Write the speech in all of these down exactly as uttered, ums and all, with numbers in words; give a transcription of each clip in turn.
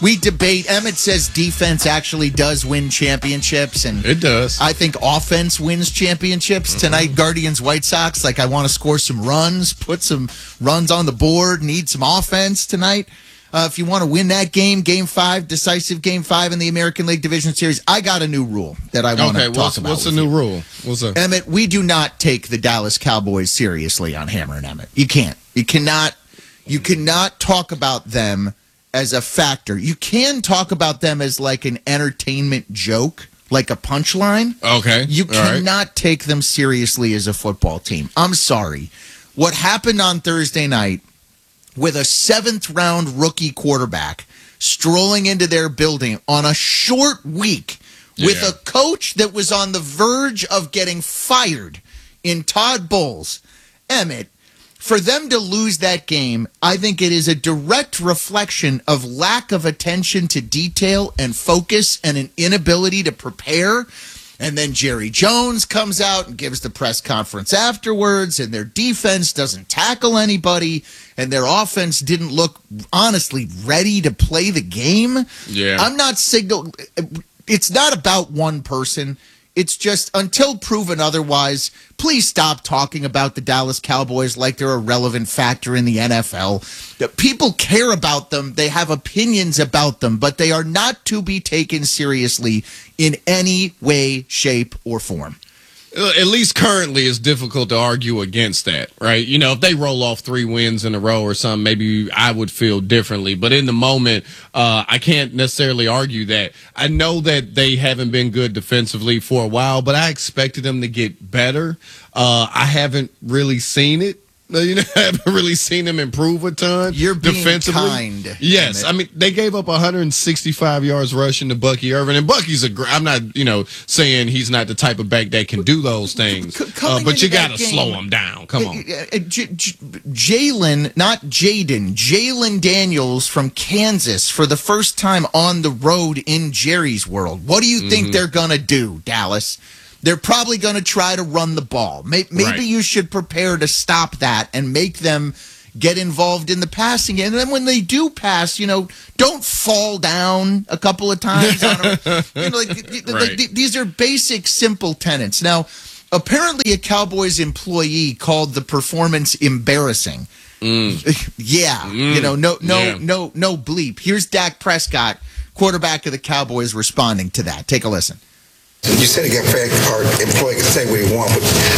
We debate. Emmett says defense actually does win championships, and it does. I think offense wins championships. Mm-hmm. Tonight, Guardians White Sox. Like, I want to score some runs, put some runs on the board, need some offense tonight. Uh, if you want to win that game, game five, decisive game five in the American League Division Series, I got a new rule that I want to okay, talk what's, about. What's the you. new rule? What's that? Emmett, we do not take the Dallas Cowboys seriously on Hammer and Emmett. You can't. You cannot. You cannot talk about them as a factor. You can talk about them as like an entertainment joke, like a punchline. Okay. You All cannot right. take them seriously as a football team. I'm sorry. What happened on Thursday night with a seventh round rookie quarterback strolling into their building on a short week with Yeah. a coach that was on the verge of getting fired in Todd Bowles, Emmett, for them to lose that game, I think it is a direct reflection of lack of attention to detail and focus and an inability to prepare. And then Jerry Jones comes out and gives the press conference afterwards, and their defense doesn't tackle anybody, and their offense didn't look, honestly, ready to play the game. Yeah. I'm not signal. It's not about one person. It's just, until proven otherwise, please stop talking about the Dallas Cowboys like they're a relevant factor in the N F L. People care about them. They have opinions about them, but they are not to be taken seriously in any way, shape, or form. At least currently, it's difficult to argue against that, right? You know, if they roll off three wins in a row or something, maybe I would feel differently. But in the moment, uh, I can't necessarily argue that. I know that they haven't been good defensively for a while, but I expected them to get better. Uh, I haven't really seen it. You know, I haven't really seen them improve a ton. You're being defensively. kind. Yes, I mean they gave up one hundred sixty-five yards rushing to Bucky Irvin, and Bucky's a. Gr- I'm not, you know, saying he's not the type of back that can do those things, C- uh, but you got to game, slow him down. Come on, uh, uh, J- J- Jalen, not Jaden, Jalen Daniels from Kansas for the first time on the road in Jerry's world. What do you think Mm-hmm. they're gonna do, Dallas? They're probably going to try to run the ball. Maybe Right. you should prepare to stop that and make them get involved in the passing game. And then when they do pass, you know, don't fall down a couple of times. On a, you know, like, Right. like, these are basic, simple tenets. Now, apparently a Cowboys employee called the performance embarrassing. Mm. yeah, mm. you know, no, no, yeah. no, no bleep. Here's Dak Prescott, quarterback of the Cowboys, responding to that. Take a listen. You said it got fair, our employee can say what he wants,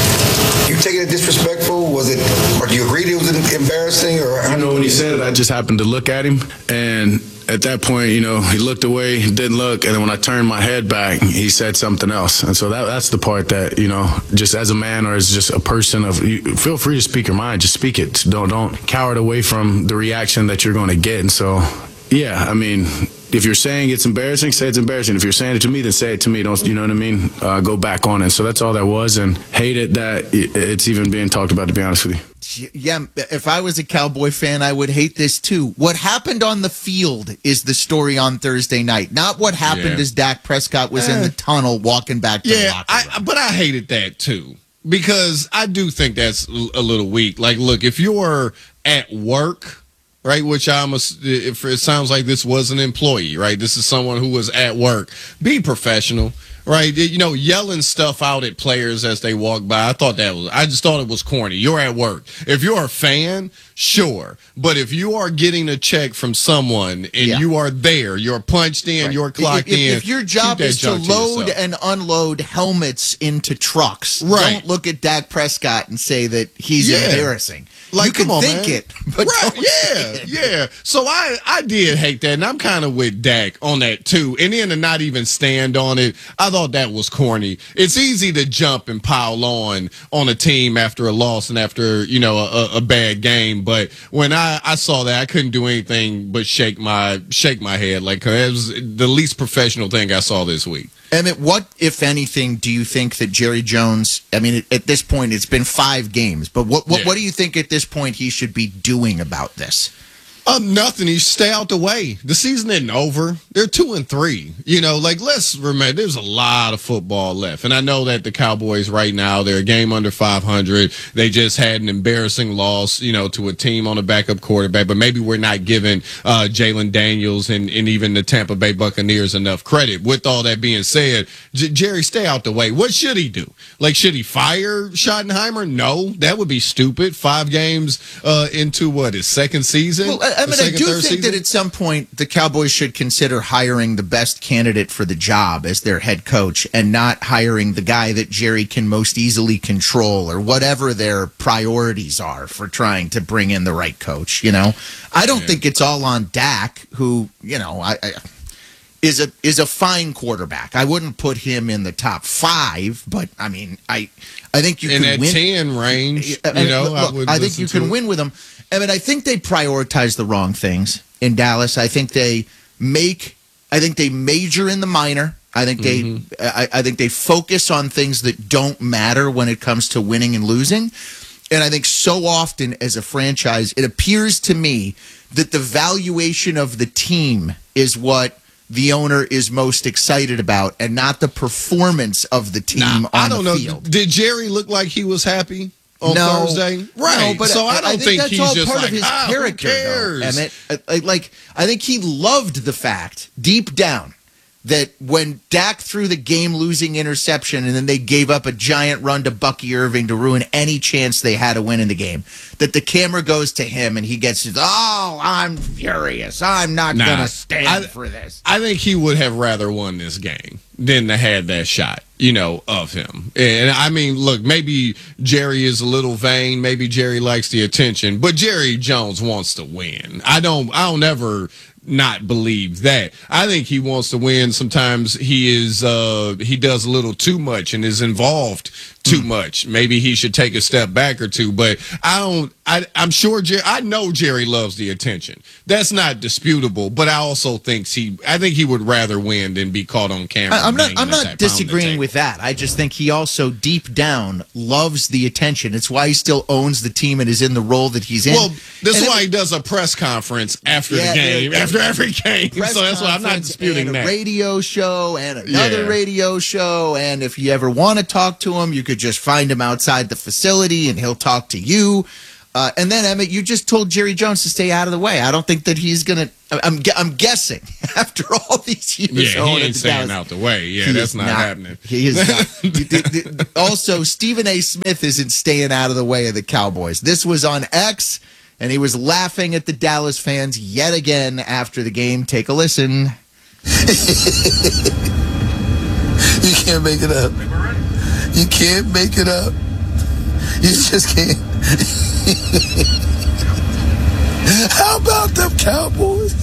but you take it as disrespectful? Was it, or do you agree that it was embarrassing? Or I know when he said it, I just happened to look at him, and at that point, you know, he looked away, didn't look, and then when I turned my head back, he said something else. And so that that's the part that, you know, just as a man or as just a person of, you feel free to speak your mind, just speak it. Don't don't cower it away from the reaction that you're going to get. And so, yeah, I mean, if you're saying it's embarrassing, say it's embarrassing. If you're saying it to me, then say it to me. Don't, you know what I mean? Uh, go back on it. So that's all that was, and hate it that it's even being talked about, to be honest with you. Yeah, if I was a Cowboy fan, I would hate this too. What happened on the field is the story on Thursday night, not what happened Yeah. as Dak Prescott was Eh. in the tunnel walking back to the yeah, locker room. I, but I hated that too because I do think that's l- a little weak. Like, look, if you're at work, right, which I'm, a, if it sounds like this was an employee, right? This is someone who was at work. Be professional, right? You know, yelling stuff out at players as they walk by. I thought that was, I just thought it was corny. You're at work. If you're a fan, sure. But if you are getting a check from someone and Yeah. you are there, you're punched in, Right. you're clocked if, if, in. If your job keep that is to junk load yourself. and unload helmets into trucks, Right. don't look at Dak Prescott and say that he's Yeah. embarrassing. Like, you can come on, think man. it, but right, don't yeah, say it. yeah. So I, I did hate that, and I'm kind of with Dak on that too. And then to not even stand on it, I thought that was corny. It's easy to jump and pile on on a team after a loss and after, you know, a, a bad game. But when I, I saw that, I couldn't do anything but shake my shake my head. Like, it was the least professional thing I saw this week. Emmett, what, if anything, do you think that Jerry Jones, I mean, at this point, it's been five games, but what what, Yeah. what do you think at this point he should be doing about this? Um, nothing. You stay out the way. The season isn't over. They're two and three. You know, like let's remember, there's a lot of football left, and I know that the Cowboys right now they're a game under five hundred. They just had an embarrassing loss, you know, to a team on a backup quarterback. But maybe we're not giving uh, Jalen Daniels and, and even the Tampa Bay Buccaneers enough credit. With all that being said, J- Jerry, stay out the way. What should he do? Like, should he fire Schottenheimer? No, that would be stupid. Five games uh, into what his second season. Well, I mean, second, I do think season? that at some point the Cowboys should consider hiring the best candidate for the job as their head coach and not hiring the guy that Jerry can most easily control or whatever their priorities are for trying to bring in the right coach. You know, I don't yeah. think it's all on Dak, who, you know, I, I is a is a fine quarterback. I wouldn't put him in the top five, but I mean, I I think you in can that win. ten range. You I mean, know, look, I, would I think you can to win with them. I mean, I think they prioritize the wrong things in Dallas. I think they make. I think they major in the minor. I think they. Mm-hmm. I, I think they focus on things that don't matter when it comes to winning and losing. And I think so often as a franchise, it appears to me that the valuation of the team is what the owner is most excited about, and not the performance of the team nah, on I don't the know. field. Did Jerry look like he was happy on no, Thursday? Right. No, but so I, I don't think, think, that's he's all just part like, of his ah, character, who cares? though, Emmett. I- I- Like, I think he loved the fact, deep down, that when Dak threw the game-losing interception and then they gave up a giant run to Bucky Irving to ruin any chance they had to win in the game, that the camera goes to him and he gets, oh, I'm furious. I'm not Nah, going to stand I- for this. I think he would have rather won this game than to had that shot, you know, of him. And I mean, look, maybe Jerry is a little vain. Maybe Jerry likes the attention, but Jerry Jones wants to win. I don't, I don't ever not believe that. I think he wants to win. Sometimes he is, uh, he does a little too much and is involved too mm. much. Maybe he should take a step back or two, but I don't, I, I'm sure Jerry, I know Jerry loves the attention. That's not disputable, but I also think he, I think he would rather win than be caught on camera. I, I'm not, I'm that not disagreeing with that. I just think he also deep down loves the attention. It's why he still owns the team and is in the role that he's in. Well, this and is why it, he does a press conference after yeah, the game, yeah, after every game. Press So that's why I'm not disputing and that. A radio show and another Yeah. radio show, and if you ever want to talk to him, you could just find him outside the facility, and he'll talk to you. Uh, and then, Emmett, you just told Jerry Jones to stay out of the way. I don't think that he's going to. I'm I'm guessing after all these years. Yeah, he ain't the staying Dallas, out the way. Yeah, he that's is not, happening. He is not. You did- did- also, Stephen A. Smith isn't staying out of the way of the Cowboys. This was on X, and he was laughing at the Dallas fans yet again after the game. Take a listen. You can't make it up. You can't make it up. You just can't. How about them Cowboys?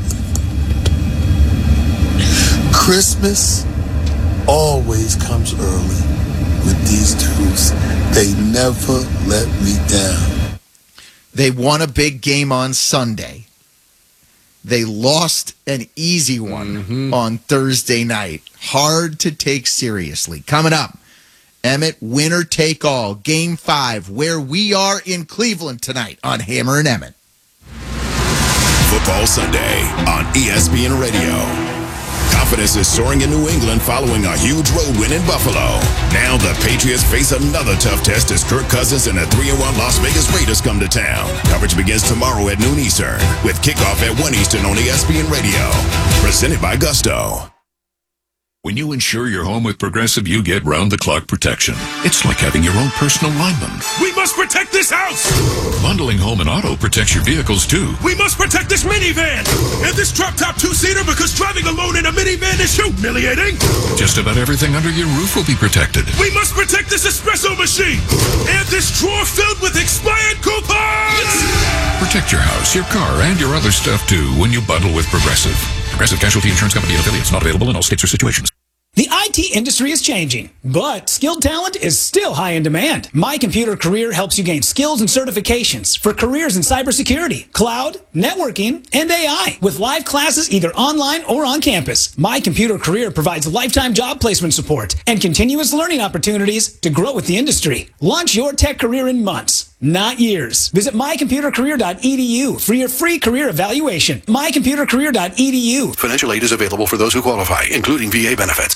Christmas always comes early with these dudes. They never let me down. They won a big game on Sunday. They lost an easy one mm-hmm. on Thursday night. Hard to take seriously. Coming up, Emmett, winner take all, game five, where we are in Cleveland tonight on Hammer and Emmett. Football Sunday on E S P N Radio. Confidence is soaring in New England following a huge road win in Buffalo. Now the Patriots face another tough test as Kirk Cousins and the three and one Las Vegas Raiders come to town. Coverage begins tomorrow at noon Eastern with kickoff at one Eastern on E S P N Radio. Presented by Gusto. When you insure your home with Progressive, you get round-the-clock protection. It's like having your own personal lineman. We must protect this house! Bundling home and auto protects your vehicles, too. We must protect this minivan! And this drop-top two-seater because driving alone in a minivan is humiliating! Just about everything under your roof will be protected. We must protect this espresso machine! And this drawer filled with expired coupons! Protect your house, your car, and your other stuff, too, when you bundle with Progressive. Progressive Casualty Insurance Company and affiliates. Not available in all states or situations. The I T industry is changing, but skilled talent is still high in demand. My Computer Career helps you gain skills and certifications for careers in cybersecurity, cloud, networking, and A I with live classes either online or on campus. My Computer Career provides lifetime job placement support and continuous learning opportunities to grow with the industry. Launch your tech career in months, not years. Visit my computer career dot e d u for your free career evaluation. my computer career dot e d u. Financial aid is available for those who qualify, including V A benefits.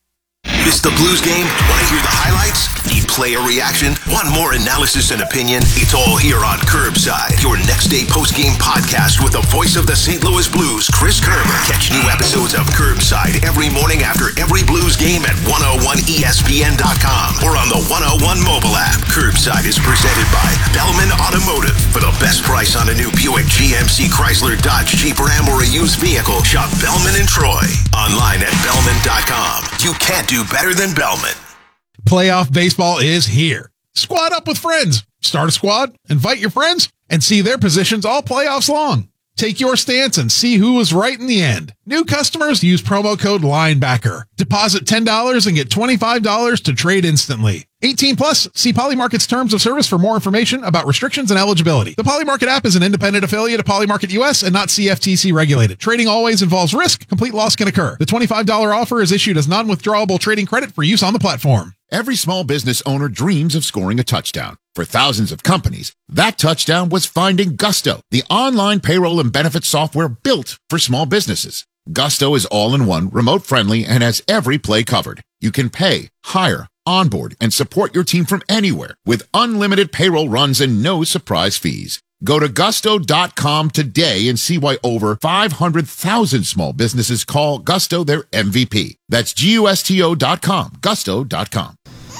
Missed the Blues game? Want to hear the highlights? Need player reaction? Want more analysis and opinion? It's all here on Curbside, your next day post-game podcast with the voice of the Saint Louis Blues, Chris Kerber. Catch new episodes of Curbside every morning after every Blues game at one oh one E S P N dot com or on the one oh one mobile app. Curbside is presented by Bellman Automotive. For the best price on a new Buick, G M C, Chrysler, Dodge, Jeep, Ram, or a used vehicle, shop Bellman and Troy. Online at Bellman dot com. You can't do better than Bellman. Playoff baseball is here. Squad up with friends. Start a squad, invite your friends, and see their positions all playoffs long. Take your stance and see who was right in the end. New customers use promo code LINEBACKER. Deposit ten dollars and get twenty-five dollars to trade instantly. eighteen plus. See Polymarket's terms of service for more information about restrictions and eligibility. The Polymarket app is an independent affiliate of Polymarket U S and not C F T C regulated. Trading always involves risk. Complete loss can occur. The twenty-five dollars offer is issued as non-withdrawable trading credit for use on the platform. Every small business owner dreams of scoring a touchdown. For thousands of companies, that touchdown was finding Gusto, the online payroll and benefits software built for small businesses. Gusto is all-in-one, remote-friendly, and has every play covered. You can pay, hire, onboard, and support your team from anywhere with unlimited payroll runs and no surprise fees. Go to gusto dot com today and see why over five hundred thousand small businesses call Gusto their M V P. That's G U S T O dot com, gusto dot com.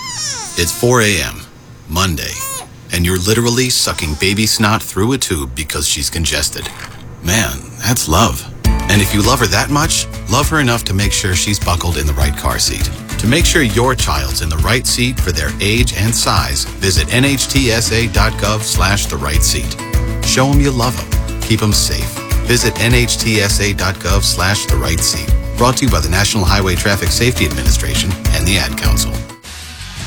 It's four a.m., Monday, and you're literally sucking baby snot through a tube because she's congested. Man, that's love. And if you love her that much, love her enough to make sure she's buckled in the right car seat. To make sure your child's in the right seat for their age and size, visit N H T S A dot gov slash the right seat. Show them you love them. Keep them safe. Visit N H T S A dot gov slash the right seat. Brought to you by the National Highway Traffic Safety Administration and the Ad Council.